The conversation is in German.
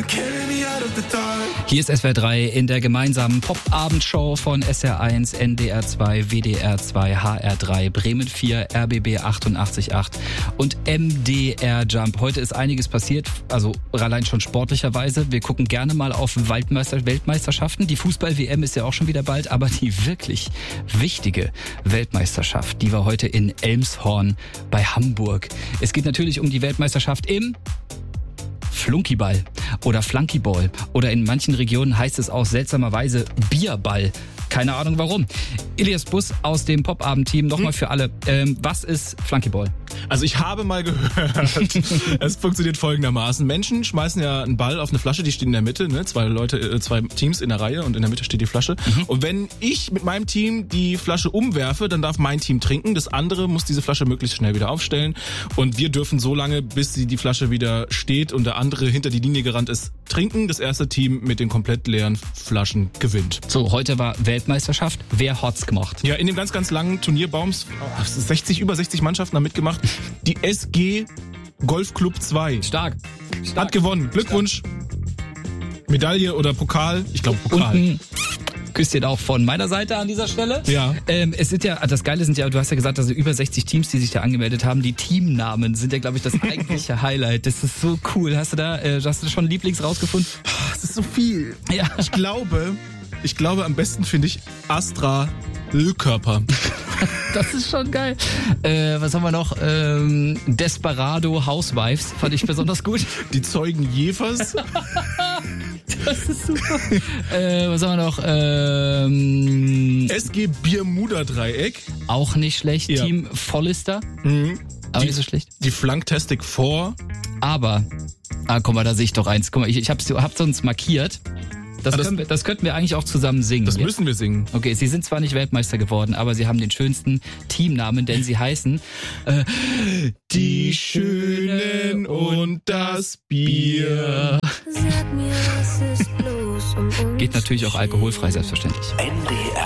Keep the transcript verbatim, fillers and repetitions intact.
Hier ist S W R drei in der gemeinsamen Pop-Abendshow von S R eins, N D R zwei, W D R zwei, H R drei, Bremen vier, R B B achtundachtzig Komma acht und M D R Jump. Heute ist einiges passiert, also allein schon sportlicherweise. Wir gucken gerne mal auf Weltmeister- Weltmeisterschaften. Die Fußball-W M ist ja auch schon wieder bald, aber die wirklich wichtige Weltmeisterschaft, die war heute in Elmshorn bei Hamburg. Es geht natürlich um die Weltmeisterschaft im Flunkyball oder Flunkyball oder in manchen Regionen heißt es auch seltsamerweise Bierball. Keine Ahnung warum. Elias Bus aus dem Popabend-Team, nochmal hm. für alle. Ähm, was ist Flunkyball? Also ich habe mal gehört, es funktioniert folgendermaßen. Menschen schmeißen ja einen Ball auf eine Flasche, die steht in der Mitte, ne? Zwei Leute, zwei Teams in der Reihe und in der Mitte steht die Flasche. Mhm. Und wenn ich mit meinem Team die Flasche umwerfe, dann darf mein Team trinken. Das andere muss diese Flasche möglichst schnell wieder aufstellen. Und wir dürfen so lange, bis die Flasche wieder steht und der andere hinter die Linie gerannt ist, trinken. Das erste Team mit den komplett leeren Flaschen gewinnt. So, heute war Weltmeisterschaft. Wer hat's gemacht? Ja, in dem ganz, ganz langen Turnierbaums, sechzig, über sechzig Mannschaften haben mitgemacht. Die S G Golfclub zwei. Stark. Stark. Hat gewonnen. Glückwunsch. Stark. Medaille oder Pokal? Ich glaube Pokal. Und ein Küsschen auch von meiner Seite an dieser Stelle. Ja. Ähm, es sind ja, das Geile sind ja, du hast ja gesagt, also über sechzig Teams, die sich da angemeldet haben. Die Teamnamen sind ja, glaube ich, das eigentliche Highlight. Das ist so cool. Hast du da, äh, hast du schon Lieblings rausgefunden? Das ist so viel. Ja. Ich glaube, ich glaube am besten finde ich Astra Ölkörper. Das ist schon geil. Äh, was haben wir noch? Ähm, Desperado Housewives fand ich besonders gut. Die Zeugen Jefers. Das ist super. äh, was haben wir noch? Ähm, S G Bermuda Dreieck. Auch nicht schlecht. Ja. Team Vollister. Mhm. Aber die, nicht so schlecht. Die Flanktastic vier. Aber, ah, guck mal, da sehe ich doch eins. Guck mal, ich, ich hab's, hab's uns markiert. Das, das, können wir, das könnten wir eigentlich auch zusammen singen. Das müssen wir singen. Okay, sie sind zwar nicht Weltmeister geworden, aber sie haben den schönsten Teamnamen, denn sie heißen äh, Die Schönen und das Bier. Geht natürlich auch alkoholfrei, selbstverständlich. N D R